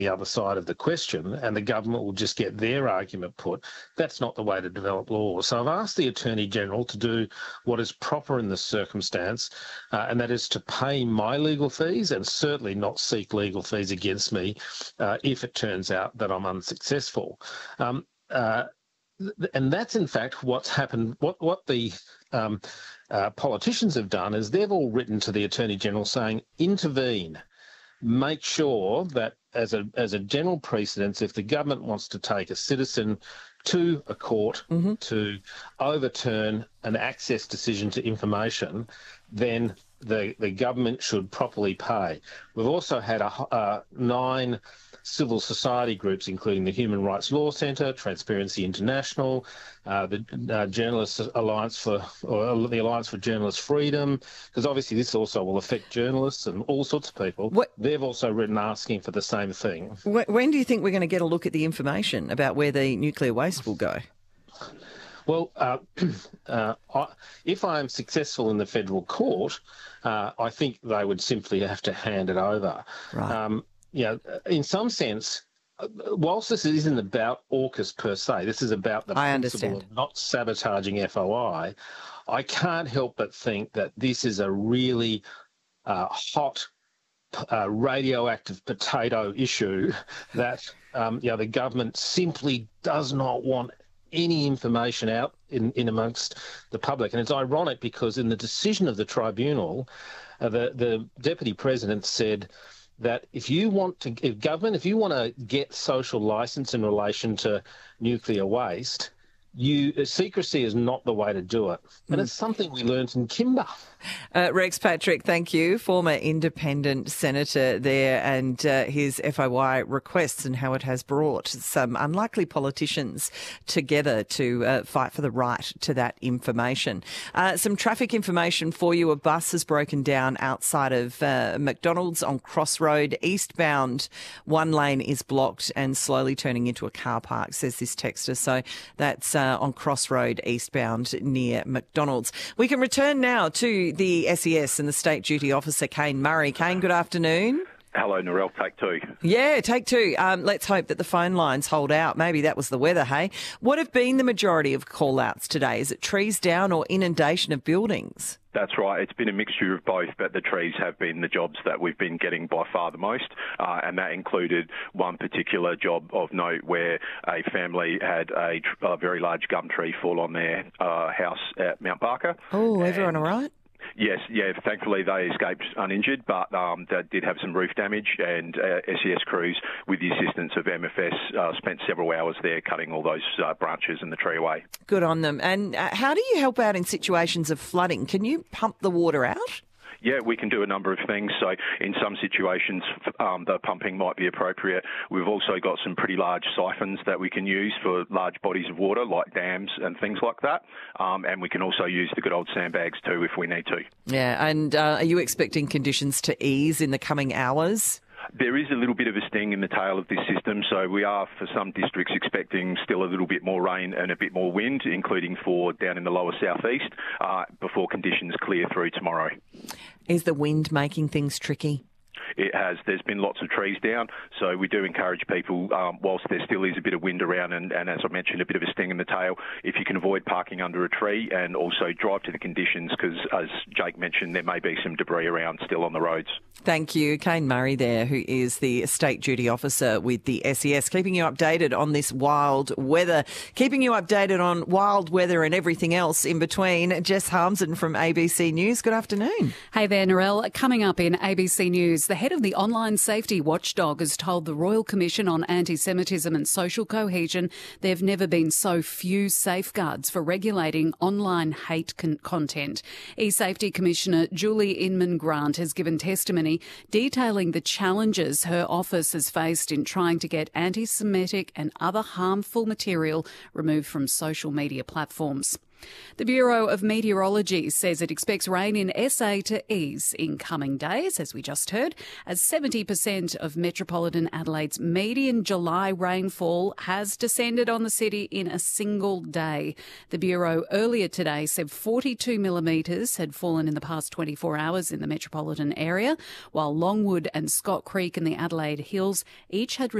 the other side of the question and the government will just get their argument put. That's not the way to develop law. So I've asked the Attorney-General to do what is proper in this circumstance, and that is to pay my legal fees and certainly not seek legal fees against me if it turns out that I'm unsuccessful. And that's, in fact, what's happened. What the politicians have done is they've all written to the Attorney-General saying, intervene. Make sure that as a general precedence, if the government wants to take a citizen to a court to overturn an access decision to information, then the government should properly pay. We've also had 9 civil society groups, including the Human Rights Law Centre, Transparency International, the Journalists Alliance or the Alliance for Journalist Freedom, because obviously this also will affect journalists and all sorts of people. They've also written asking for the same thing. When do you think we're going to get a look at the information about where the nuclear waste will go? Well, if I am successful in the federal court, I think they would simply have to hand it over. Right. In some sense, whilst this isn't about AUKUS per se, this is about the principle of not sabotaging FOI, I can't help but think that this is a really hot radioactive potato issue that the government simply does not want any information out in amongst the public. And it's ironic because in the decision of the tribunal, the Deputy President said that if you want to get social licence in relation to nuclear waste, secrecy is not the way to do it. And it's something we learned in Kimber. Rex Patrick, thank you. Former independent senator there, and his FOI requests and how it has brought some unlikely politicians together to fight for the right to that information. Some traffic information for you. A bus has broken down outside of McDonald's on Crossroad. Eastbound, one lane is blocked and slowly turning into a car park, says this texter. So that's on Crossroad eastbound near McDonald's. We can return now to the SES and the State Duty Officer, Kane Murray. Kane, good afternoon. Hello, Narelle. Take 2. Yeah, take 2. Let's hope that the phone lines hold out. Maybe that was the weather, hey? What have been the majority of call-outs today? Is it trees down or inundation of buildings? That's right. It's been a mixture of both, but the trees have been the jobs that we've been getting by far the most, and that included one particular job of note where a family had a very large gum tree fall on their house at Mount Barker. Oh, everyone all right? Yes, yeah. Thankfully, they escaped uninjured, but they did have some roof damage, and SES crews, with the assistance of MFS, spent several hours there cutting all those branches and the tree away. Good on them. And how do you help out in situations of flooding? Can you pump the water out? Yeah, we can do a number of things. So in some situations, the pumping might be appropriate. We've also got some pretty large siphons that we can use for large bodies of water, like dams and things like that. And we can also use the good old sandbags too if we need to. Yeah, and are you expecting conditions to ease in the coming hours? There is a little bit of a sting in the tail of this system, so we are, for some districts, expecting still a little bit more rain and a bit more wind, including for down in the lower southeast, before conditions clear through tomorrow. Is the wind making things tricky? It has. There's been lots of trees down, so we do encourage people, whilst there still is a bit of wind around and as I mentioned, a bit of a sting in the tail, if you can avoid parking under a tree and also drive to the conditions because, as Jake mentioned, there may be some debris around still on the roads. Thank you. Kane Murray there, who is the State Duty Officer with the SES, keeping you updated on this wild weather, keeping you updated on wild weather and everything else in between. Jess Harmson from ABC News, good afternoon. Hey there, Narelle. Coming up in ABC News, the head of the online safety watchdog has told the Royal Commission on Anti-Semitism and Social Cohesion there have never been so few safeguards for regulating online hate content. eSafety Commissioner Julie Inman-Grant has given testimony detailing the challenges her office has faced in trying to get anti-Semitic and other harmful material removed from social media platforms. The Bureau of Meteorology says it expects rain in SA to ease in coming days, as we just heard, as 70% of metropolitan Adelaide's median July rainfall has descended on the city in a single day. The Bureau earlier today said 42 millimetres had fallen in the past 24 hours in the metropolitan area, while Longwood and Scott Creek in the Adelaide Hills each had